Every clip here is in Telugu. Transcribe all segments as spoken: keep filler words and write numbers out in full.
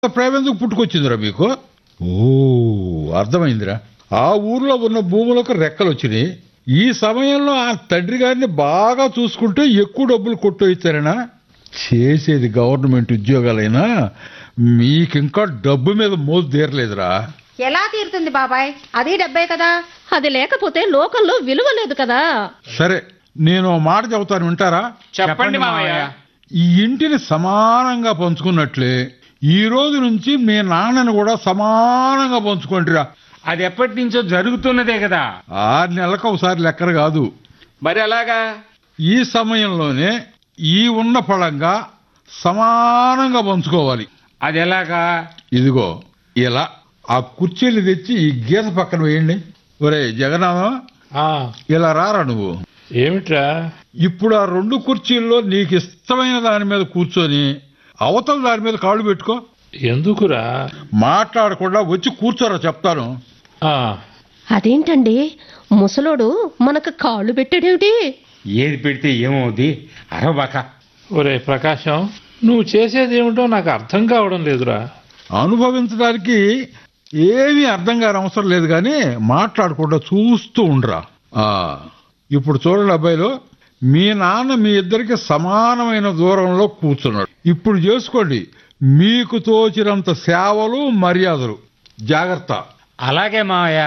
ప్రేమ ఎందుకు పుట్టుకొచ్చిందిరా మీకు? ఓ, అర్థమైందిరా. ఆ ఊర్లో ఉన్న భూములకు రెక్కలు వచ్చినాయి. ఈ సమయంలో ఆ తండ్రి గారిని బాగా చూసుకుంటే ఎక్కువ డబ్బులు కొట్టయిస్తారేనా? చేసేది గవర్నమెంట్ ఉద్యోగాలైనా మీకింకా డబ్బు మీద మోజు తీరలేదురా. ఎలా తీరుతుంది బాబాయ్? అది డబ్బే కదా. అది లేకపోతే లోకంలో విలువ లేదు కదా. సరే, నేను ఓ మాట చెబుతాను, వింటారా? చెప్పండి మావయ్య. ఈ ఇంటిని సమానంగా పంచుకున్నట్లే ఈ రోజు నుంచి మీ నాన్నని కూడా సమానంగా పంచుకోండిరా. అది ఎప్పటి నుంచో జరుగుతున్నదే కదా. ఆరు నెలలకు ఒకసారి లెక్కన కాదు. మరి అలాగా? ఈ సమయంలోనే ఈ ఉన్న ఫలంగా సమానంగా పంచుకోవాలి. అది ఎలాగా? ఇదిగో ఇలా ఆ కుర్చీలు తెచ్చి ఈ గీత పక్కన వేయండి. ఒరే జగన్నాథం, ఇలా రారా నువ్వు. ఏమిట్రా? ఇప్పుడు ఆ రెండు కుర్చీల్లో నీకు ఇష్టమైన దాని మీద కూర్చొని అవతల దాని మీద కాళ్ళు పెట్టుకో. ఎందుకురా? మాట్లాడకుండా వచ్చి కూర్చోరా చెప్తాను. ఆ, అదేంటండి, ముసలోడు మనకు కాళ్ళు పెట్టాడేమిటి? ఏది పెడితే ఏమవుద్ది? అరవక. ఒరే ప్రకాశం, నువ్వు చేసేది ఏమిటో నాకు అర్థం కావడం లేదురా. అనుభవించడానికి ఏమీ అర్థం కాని అవసరం లేదు, కానీ మాట్లాడకుండా చూస్తూ ఉండరా. ఆ, ఇప్పుడు చూడండి అబ్బాయిలు, మీ నాన్న మీ ఇద్దరికి సమానమైన దూరంలో కూర్చున్నాడు. ఇప్పుడు చేసుకోండి మీకు తోచినంత సేవలు మర్యాదలు. జాగ్రత్త. అలాగే మావయ్య.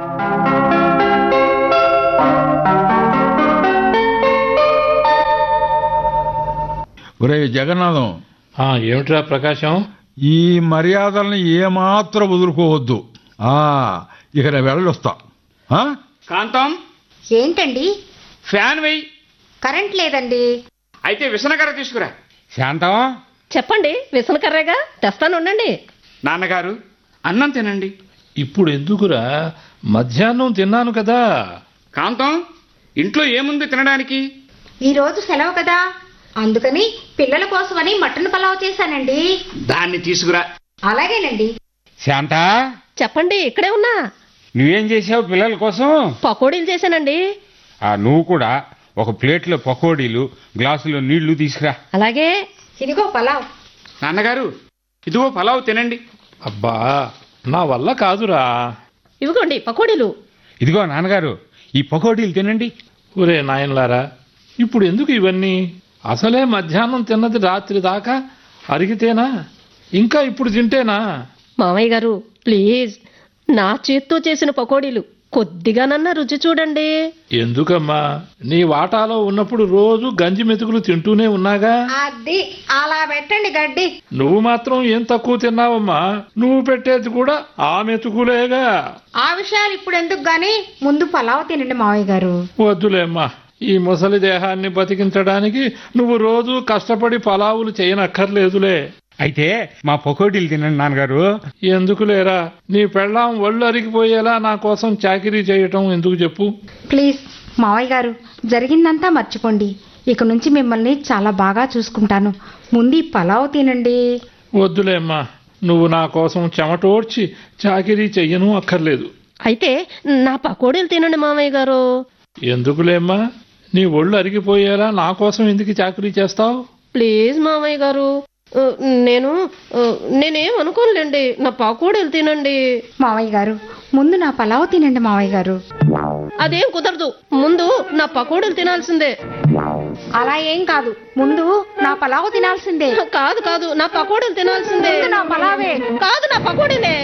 ఒరే జగన్నాథం, ఆ, ఏమిట్రా ప్రకాశం? ఈ మర్యాదల్ని ఏమాత్రం వదులుకోవద్దు. ఆ, ఇక నేను వెళ్ళొస్తా. ఆ? కాంతం, ఏంటండి? ఫ్యాన్ వెయ్యి. కరెంట్ లేదండి. అయితే విసనకర్ర తీసుకురా. శాంతం, చెప్పండి, విసనకర్రేగా తెస్తాను, ఉండండి. నాన్నగారు అన్నం తినండి. ఇప్పుడు ఎందుకురా? మధ్యాహ్నం తిన్నాను కదా. కాంతం, ఇంట్లో ఏముంది తినడానికి? ఈ రోజు సెలవు కదా, అందుకని పిల్లల కోసమని మటన్ పలావ్ చేశానండి. దాన్ని తీసుకురా. అలాగేనండి. శాంత, చెప్పండి, ఇక్కడే ఉన్నా. నువ్వేం చేసావు పిల్లల కోసం? పకోడీలు చేశానండి. ఆ, నువ్వు కూడా ఒక ప్లేట్లో పకోడీలు, గ్లాసులో నీళ్లు తీసుకురా. అలాగే. ఇదిగో పలావ్. నాన్నగారు, ఇదిగో పలావ్ తినండి. అబ్బా, నా వల్ల కాదురా. ఇవిగోండి పకోడీలు. ఇదిగో నాన్నగారు, ఈ పకోడీలు తినండి. ఒరే నాయనలారా, ఇప్పుడు ఎందుకు ఇవన్నీ? అసలే మధ్యాహ్నం తిన్నది రాత్రి దాకా అరిగితేనా? ఇంకా ఇప్పుడు తింటేనా? మామయ్య గారు, ప్లీజ్, నా చేత్తో చేసిన పకోడీలు కొద్దిగానన్నా రుచి చూడండి. ఎందుకమ్మా? నీ వాటాలో ఉన్నప్పుడు రోజు గంజి మెతుకులు తింటూనే ఉన్నాగా. అది అలా పెట్టండి గడ్డి. నువ్వు మాత్రం ఏం తక్కువ తిన్నావమ్మా? నువ్వు పెట్టేది కూడా ఆ మెతుకులేగా. ఆ విషయాలు ఇప్పుడు ఎందుకు గాని ముందు పలావ్ తినండి మావయ్య గారు. వద్దులేమ్మా, ఈ ముసలి దేహాన్ని బతికించడానికి నువ్వు రోజు కష్టపడి పలావులు చేయనక్కర్లేదులే. అయితే మా పకోడీలు తినండి నాన్నగారు. ఎందుకు లేరా? నీ పెళ్ళాం ఒళ్ళు అరిగిపోయేలా నా కోసం చాకిరీ చేయటం ఎందుకు చెప్పు? ప్లీజ్ మావయ్య గారు, జరిగిందంతా మర్చిపోండి. ఇక నుంచి మిమ్మల్ని చాలా బాగా చూసుకుంటాను. ముందు ఈ పలావ్ తినండి. వద్దులేమ్మా, నువ్వు నా కోసం చెమటోడ్చి చాకిరీ చెయ్యను అక్కర్లేదు. అయితే నా పకోడీలు తినండి మామయ్య గారు. ఎందుకులేమ్మా, నీ ఒళ్ళు అరిగిపోయేలా నా కోసం ఎందుకు చాకరీ చేస్తావు? ప్లీజ్ మామయ్య గారు, ఆ, నేను ఆ, నేనేం అనుకోనులేండి, నా పకోడీలు తినండి. మావయ్య గారు, ముందు నా పలావ్ తినండి మావయ్య గారు. అదేం కుదరదు, ముందు నా పకోడీలు తినాల్సిందే. అలా ఏం కాదు, ముందు నా పలావ్ తినాల్సిందే. కాదు కాదు, నా పకోడీలు తినాల్సిందే. ముందు నా పలావే. కాదు, నా పకోడీలే.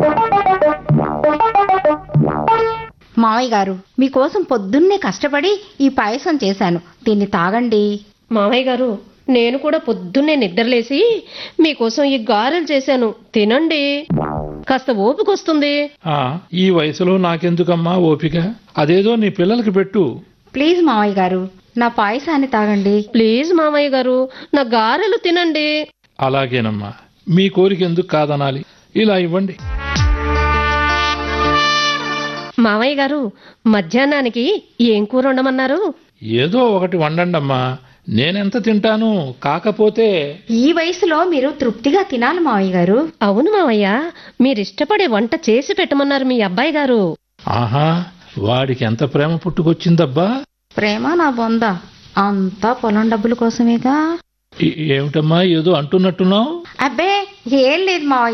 మావయ్య గారు, మీకోసం పొద్దున్నే కష్టపడి ఈ పాయసం చేశాను, దీన్ని తాగండి. మామయ్య గారు, నేను కూడా పొద్దున్నే నిద్రలేసి మీకోసం ఈ గారెలు చేశాను, తినండి. కాస్త ఓపిక వస్తుంది. ఆ, ఈ వయసులో నాకెందుకమ్మా ఓపిక? అదేదో నీ పిల్లలకి పెట్టు. ప్లీజ్ మావయ్య గారు, నా పాయసాన్ని తాగండి. ప్లీజ్ మామయ్య గారు, నా గారెలు తినండి. అలాగేనమ్మా, మీ కోరిక ఎందుకు కాదనాలి? ఇలా ఇవ్వండి. మామయ్య గారు, మధ్యాహ్నానికి ఏం కూర ఉండమన్నారు? ఏదో ఒకటి వండండమ్మా, నేనెంత తింటాను. కాకపోతే ఈ వయసులో మీరు తృప్తిగా తినాలి మావయ్య గారు. అవును మామయ్య, మీరిష్టపడే వంట చేసి పెట్టమన్నారు మీ అబ్బాయి గారు. ఆహా, వాడికి ఎంత ప్రేమ పుట్టుకొచ్చిందబ్బా. ప్రేమ నా బొంద, అంతా పొలం డబ్బుల కోసమేగా. ఏమిటమ్మా ఏదో అంటున్నట్టున్నావు? అబ్బే ఏం లేదు మావయ్య.